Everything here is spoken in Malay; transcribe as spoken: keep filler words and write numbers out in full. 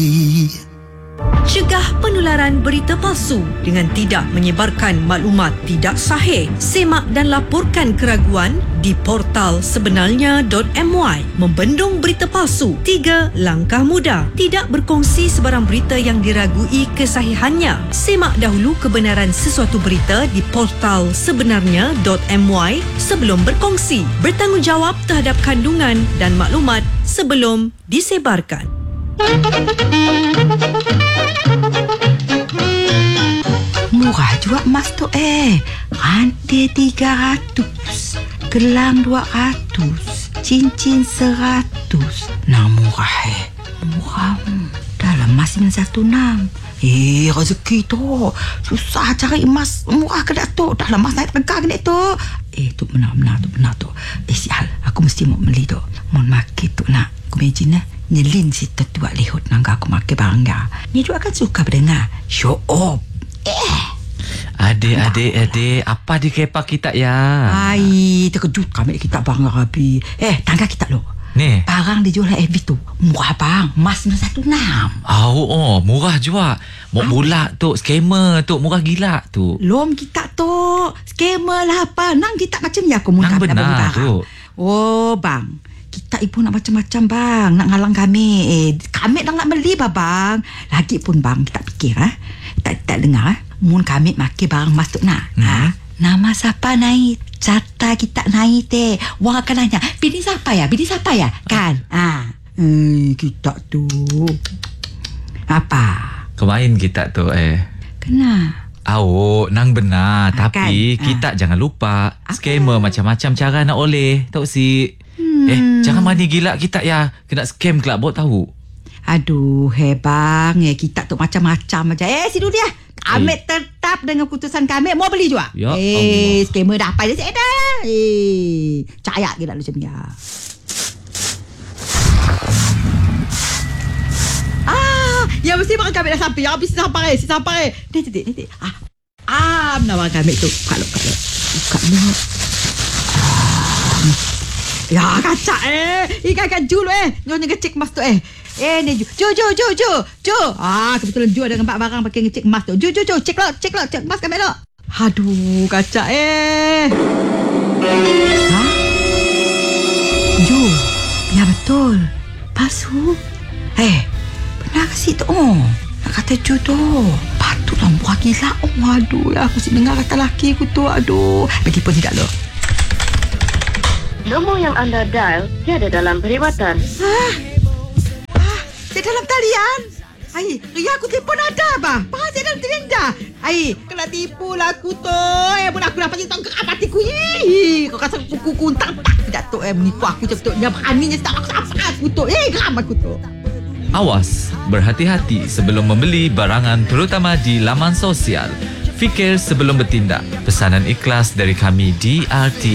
Cegah penularan berita palsu dengan tidak menyebarkan maklumat tidak sahih. Semak dan laporkan keraguan di portal sebenarnya dot my. Membendung berita palsu. Tiga langkah mudah. Tidak berkongsi sebarang berita yang diragui kesahihannya. Semak dahulu kebenaran sesuatu berita di portal sebenarnya dot my sebelum berkongsi. Bertanggungjawab terhadap kandungan dan maklumat sebelum disebarkan. Murah juga emas tu eh. Rantai tiga ratus, gelang dua ratus, cincin seratus. Nah murah eh. Murah. Dalam emas sembilan satu enam. Eh, rezeki tu. Susah cari emas murah ke Datuk. Dalam emas naik harga ke tu. Eh, tu benar-benar tu benar tu. Eh, sial. Aku mesti mau beli tu. Mau makan tu nak. Aku imagine eh. Nyelin si tetua lehut nangka aku makan bangga. Ni juga kan suka berdengar. Show off. Eh. Adik, adik, adik. Apa di kepak kita ya? Hai, terkejut kami kita bangga Rabi. Eh, tangga kita lo. Ni. Barang dijual F B tu. Murah bang. Emas sembilan satu enam. Oh, oh, murah juga. Mau bulak tu, scammer tu, murah gila tu. Lom kita tu. Scammer lah apa. Nang kita macam ya aku Nang benar tu. Oh, bang. Kita ibu nak macam-macam bang. Nak ngalang kami. Eh, kami dah nak beli bah bang. Lagi pun bang, kita fikir ah. Tak tak dengar ah. Mun kami makan barang emas tu nak. Hmm. Ha? Nama siapa naik? Cata kita naik teh. Wang akan nanya, bini siapa ya? Bini siapa ya? Kan? Ah. Eh, kita tu. Apa? Kemain kita tu eh. Kena. Oh, nang benar. Ha, Tapi kan? kita ha. jangan lupa. Apa? Scammer macam-macam cara nak oleh. Tahu si. Hmm. Eh, jangan mani gila kita ya. Kena scam kelak buat tahu. Aduh, hebang. Eh, kita tu macam-macam aja. Eh, sidu dia. Kami eh. tetap dengan keputusan kami. Mau beli juga. Ya eh, Allah. Scammer dah apa dia saya dah. Eh, caya kita macam ni. Ah, ya mesti makan kami dah sampai. Ya, habis sampai. Si sampai. Ni, ni, ni. Ah, ah, nama kami tu. Kalau, kalau. Kalau. Ya, kacak eh. Ikan ikan Ju lu eh. Nyonya ngecek emas tu eh. Eh, ni Ju. Ju, Ju, Ju, Ju. Ju. Ah, kebetulan Ju ada nampak barang pakai ngecek emas tu. Ju, Ju, Ju. Cek lo, cek lo. Cek emas kami lo. Aduh, kacak eh. Ha? Ju. Ya, betul. Palsu. Eh, benar ke si tu? Oh, nak kata Ju tu. Patutlah buah gila. Oh, aduh. Ya, aku si dengar kata laki aku tu. Aduh. Begipun tidak lo. Nombor yang anda dial tiada dalam perkhidmatan. Ah, ah, saya dalam talian. Ai, ria aku telefon ada bang. Pas saya dalam talian dah. Ai, kena tipu lah aku tu. Eh, pun aku dah pasti tahu ke apa tiku. Ih, kau rasa kuku kuntang tak tidak tu eh menipu aku betul. Dia beraninya tak aku apa aku tu. Eh, geram aku tu. Awas, berhati-hati sebelum membeli barangan terutama di laman sosial. Fikir sebelum bertindak. Pesanan ikhlas dari kami D R T